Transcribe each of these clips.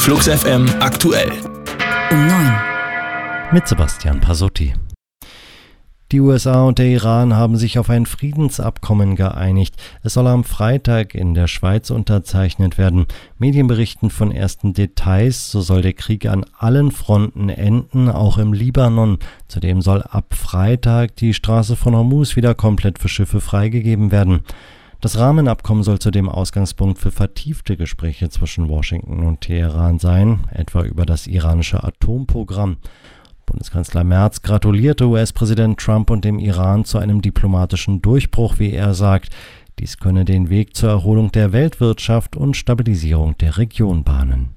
Flux FM aktuell. Um 9. Mit Sebastian Pasotti. Die USA und der Iran haben sich auf ein Friedensabkommen geeinigt. Es soll am Freitag in der Schweiz unterzeichnet werden. Medien berichten von ersten Details. So soll der Krieg an allen Fronten enden, auch im Libanon. Zudem soll ab Freitag die Straße von Hormuz wieder komplett für Schiffe freigegeben werden. Das Rahmenabkommen soll zudem Ausgangspunkt für vertiefte Gespräche zwischen Washington und Teheran sein, etwa über das iranische Atomprogramm. Bundeskanzler Merz gratulierte US-Präsident Trump und dem Iran zu einem diplomatischen Durchbruch, wie er sagt. Dies könne den Weg zur Erholung der Weltwirtschaft und Stabilisierung der Region bahnen.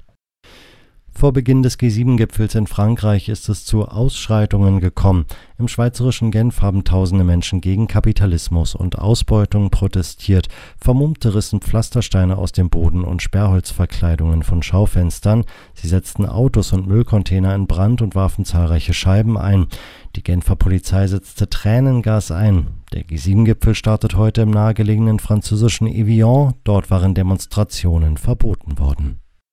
Vor Beginn des G7-Gipfels in Frankreich ist es zu Ausschreitungen gekommen. Im schweizerischen Genf haben tausende Menschen gegen Kapitalismus und Ausbeutung protestiert. Vermummte rissen Pflastersteine aus dem Boden und Sperrholzverkleidungen von Schaufenstern. Sie setzten Autos und Müllcontainer in Brand und warfen zahlreiche Scheiben ein. Die Genfer Polizei setzte Tränengas ein. Der G7-Gipfel startet heute im nahegelegenen französischen Evian. Dort waren Demonstrationen verboten worden.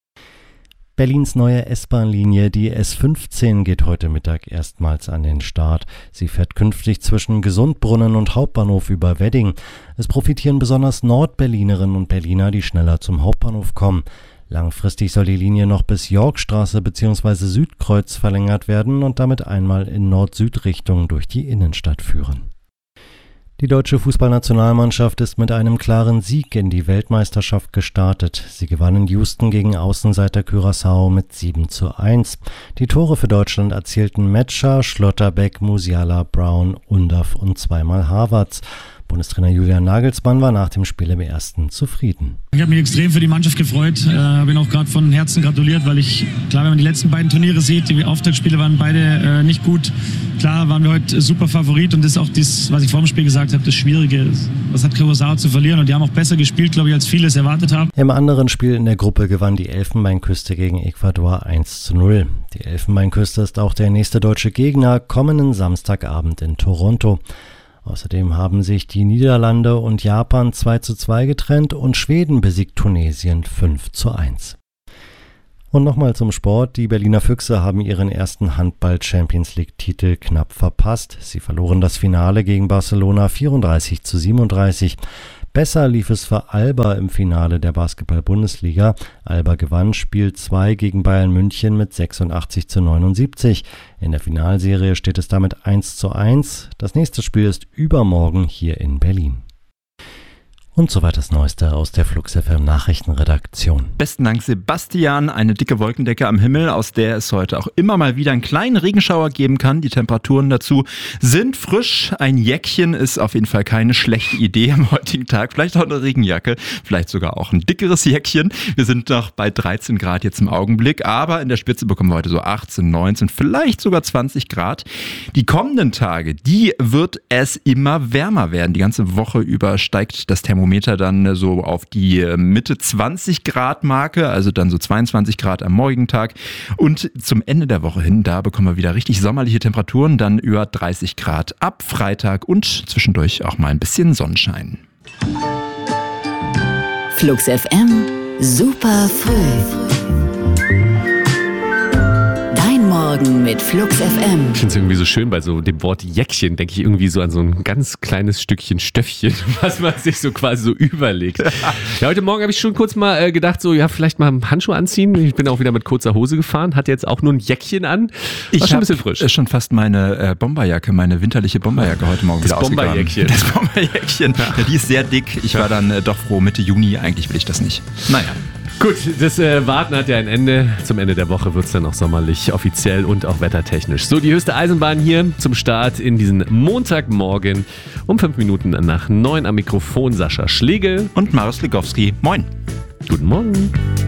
Berlins neue S-Bahn-Linie, die S15, geht heute Mittag erstmals an den Start. Sie fährt künftig zwischen Gesundbrunnen und Hauptbahnhof über Wedding. Es profitieren besonders Nordberlinerinnen und Berliner, die schneller zum Hauptbahnhof kommen. Langfristig soll die Linie noch bis Yorkstraße bzw. Südkreuz verlängert werden und damit einmal in Nord-Süd-Richtung durch die Innenstadt führen. Die deutsche Fußballnationalmannschaft ist mit einem klaren Sieg in die Weltmeisterschaft gestartet. Sie gewann in Houston gegen Außenseiter Curaçao mit 7:1. Die Tore für Deutschland erzielten Metscher, Schlotterbeck, Musiala, Brown, Undav und zweimal Havertz. Bundestrainer Julian Nagelsmann war nach dem Spiel im ersten zufrieden. Ich habe mich extrem für die Mannschaft gefreut, habe ihn auch gerade von Herzen gratuliert, weil klar, wenn man die letzten beiden Turniere sieht, die Auftaktspiele waren beide nicht gut. Klar waren wir heute super Favorit und das ist auch das, was ich vor dem Spiel gesagt habe, das Schwierige. Was hat Curaçao zu verlieren und die haben auch besser gespielt, glaube ich, als viele es erwartet haben. Im anderen Spiel in der Gruppe gewann die Elfenbeinküste gegen Ecuador 1:0. Die Elfenbeinküste ist auch der nächste deutsche Gegner kommenden Samstagabend in Toronto. Außerdem haben sich die Niederlande und Japan 2:2 getrennt und Schweden besiegt Tunesien 5:1. Und nochmal zum Sport. Die Berliner Füchse haben ihren ersten Handball-Champions-League-Titel knapp verpasst. Sie verloren das Finale gegen Barcelona 34:37. Besser lief es für Alba im Finale der Basketball-Bundesliga. Alba gewann Spiel 2 gegen Bayern München mit 86:79. In der Finalserie steht es damit 1:1. Das nächste Spiel ist übermorgen hier in Berlin. Und soweit das Neueste aus der Flux FM Nachrichtenredaktion. Besten Dank, Sebastian. Eine dicke Wolkendecke am Himmel, aus der es heute auch immer mal wieder einen kleinen Regenschauer geben kann. Die Temperaturen dazu sind frisch. Ein Jäckchen ist auf jeden Fall keine schlechte Idee am heutigen Tag. Vielleicht auch eine Regenjacke, vielleicht sogar auch ein dickeres Jäckchen. Wir sind noch bei 13 Grad jetzt im Augenblick, aber in der Spitze bekommen wir heute so 18, 19, vielleicht sogar 20 Grad. Die kommenden Tage, die wird es immer wärmer werden. Die ganze Woche über steigt das Thermometer dann so auf die Mitte 20 Grad Marke, also dann so 22 Grad am morgigen Tag. Und zum Ende der Woche hin, da bekommen wir wieder richtig sommerliche Temperaturen, dann über 30 Grad ab Freitag und zwischendurch auch mal ein bisschen Sonnenschein. Flux FM, super früh. Morgen mit Flux FM. Ich finde es irgendwie so schön, bei so dem Wort Jäckchen denke ich irgendwie so an so ein ganz kleines Stückchen Stöffchen, was man sich so quasi so überlegt. Ja, heute Morgen habe ich schon kurz mal gedacht, so ja, vielleicht mal Handschuhe anziehen. Ich bin auch wieder mit kurzer Hose gefahren, hatte jetzt auch nur ein Jäckchen an. War schon ein bisschen frisch. Ist schon fast meine Bomberjacke, meine winterliche Bomberjacke heute Morgen wieder ausgegangen. Das Bomberjäckchen. Ja, die ist sehr dick. Ich war dann doch froh, Mitte Juni, eigentlich will ich das nicht. Naja. Gut, das Warten hat ja ein Ende. Zum Ende der Woche wird es dann auch sommerlich, offiziell und auch wettertechnisch. So, die höchste Eisenbahn hier zum Start in diesen Montagmorgen um 5 Minuten nach 9 am Mikrofon Sascha Schlegel und Marius Legowski. Moin. Guten Morgen.